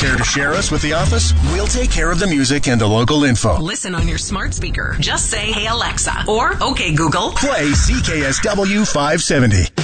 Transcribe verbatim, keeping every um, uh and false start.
Care to share us with the office? We'll take care of the music and the local info. Listen on your smart speaker. Just say, "Hey Alexa," or "Okay Google." Play C K S W five seventy.